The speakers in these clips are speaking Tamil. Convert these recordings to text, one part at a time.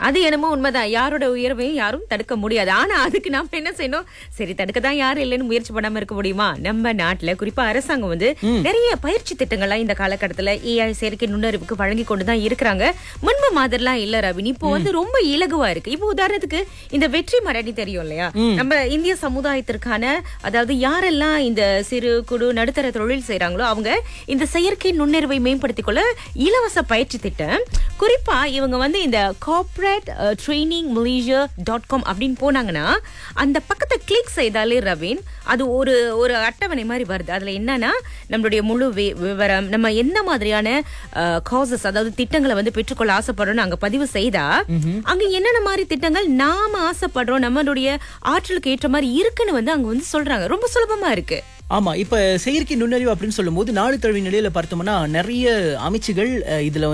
அது என்னமோ உண்மைதான். யாரோட உயர்வையும் யாரும் தடுக்க முடியாது. ஆனா அதுக்கு நாம என்ன செய்யணும்? சரி, தடுக்கதான் யாரும் இல்லைன்னு முயற்சி பண்ணாம இருக்க முடியுமா? நம்ம நாட்டுல குறிப்பா அரசாங்கம் நிறைய பயிற்சி திட்டங்கள்லாம் இந்த காலகட்டத்துல AI செயற்கை நுண்ணறிவுக்கு வழங்கி கொண்டுதான் இருக்கிறாங்க. முன்பு மாதிரிலாம் இல்ல ரவின். இப்போ ரொம்ப இலகுவா இருக்கு. இப்போ உதாரணத்துக்கு இந்த வெற்றி மரணி தெரியும் இல்லையா? நம்ம இந்திய சமுதாயத்திற்கான, அதாவது யாரெல்லாம் இந்த சிறு குறு நடுத்தர தொழில் செய்யறாங்களோ அவங்க இந்த செயற்கை நுண்ணறிவை மேம்படுத்திக் கொள்ள இலவச பயிற்சி திட்டம். குறிப்பா இவங்க இந்த corporate training malaysia.com அப்படின்னு போனாங்கன்னா அந்த பக்கத்தை கிளிக் செய்தாலே ரவீன், அது ஒரு அட்டவணை மாதிரி வருது. அதுல என்னன்னா நம்மளுடைய முழு விவரம், நம்ம என்ன மாதிரியான கோர்சஸ், அதாவது திட்டங்களை பெற்றுக்கொள்ள ஆசைப்படுறோம் அங்க பதிவு செய்தா அங்க என்னென்ன மாதிரி திட்டங்கள் நாம ஆசைப்படுறோம், நம்மளுடைய ஆற்றலுக்கு ஏற்ற மாதிரி இருக்குன்னு அங்க சொல்றாங்க. ரொம்ப சுலபமா இருக்கு. ஆமா, இப்ப செயற்கை நுண்ணறிவு அப்படின்னு சொல்லும் போது நாடு தழுவிய நிலையில பார்த்தோம்னா நிறைய அமைச்சுகள் இதுல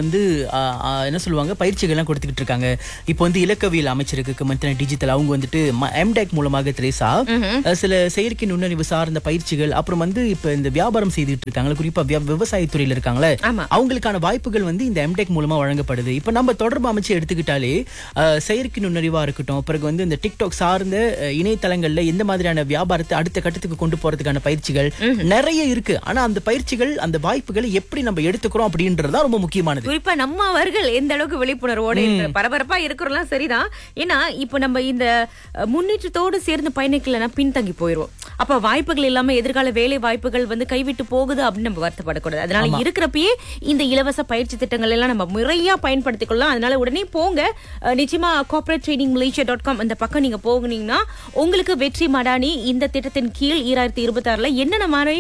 என்ன சொல்லுவாங்க, பயிற்சிகள் எல்லாம் கொடுத்துக்கிட்டு இருக்காங்க. இப்போ இலக்கவியல் அமைச்சருக்கு மத்திய டிஜிட்டல் அவங்க எம்டெக் மூலமாக திரேசா சில செயற்கை நுண்ணறிவு சார்ந்த பயிற்சிகள், அப்புறம் இப்ப இந்த வியாபாரம் செய்துட்டு இருக்காங்க, குறிப்பா விவசாயத்துறையில இருக்காங்களே அவங்களுக்கான வாய்ப்புகள் இந்த எம்டெக் மூலமா வழங்கப்படுது. இப்ப நம்ம தொடர்பு அமைச்சு எடுத்துக்கிட்டாலே செயற்கை நுண்ணறிவா இருக்கட்டும், பிறகு இந்த டிக்டாக் சார்ந்த இணையதளங்கள்ல எந்த மாதிரியான வியாபாரத்தை அடுத்த கட்டத்துக்கு கொண்டு போறதுக்கான பயிற்சிகள் நிறைய இருக்கு. ஆனா அந்த பயிற்சிகள், அந்த வாய்ப்புகளை எப்படி நம்ம எடுத்துக்கிறோம் அப்படின்றதுதான் ரொம்ப முக்கியமானது. குறிப்பா நம்ம அவர்கள் எந்த அளவுக்கு விழிப்புணர்வோட பரபரப்பா இருக்கிறோம் சரிதான். ஏன்னா இப்ப நம்ம இந்த முன்னேற்றத்தோடு சேர்ந்து பயணிக்கலன்னா பின்தங்கி போயிருவோம். அப்ப வாய்ப்புகள் இல்லாம எதிர்கால வேலை வாய்ப்புகள் கைவிட்டு போகுது அப்படின்னு நம்ம வருத்தப்படக்கூடாது. அதனால இருக்கிறப்பயே இந்த இலவச பயிற்சி திட்டங்கள் எல்லாம் நம்ம முறையா பயன்படுத்திக் கொள்ளலாம். அதனால உடனே போங்க. நிச்சயமா corporate training malaysia.com அந்த பக்கம் நீங்க போனீங்கன்னா உங்களுக்கு வெற்றி மடானி இந்த திட்டத்தின் கீழ் 2026 என்னென்ன மாதிரி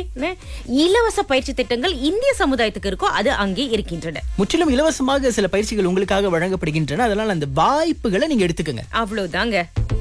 இலவச பயிற்சி திட்டங்கள் இந்திய சமுதாயத்துக்கு இருக்கோ அது அங்கே இருக்கின்றன. முற்றிலும் இலவசமாக சில பயிற்சிகள் உங்களுக்காக வழங்கப்படுகின்றன. அதனால அந்த வாய்ப்புகளை நீங்க எடுத்துக்கங்க. அவ்வளவுதாங்க.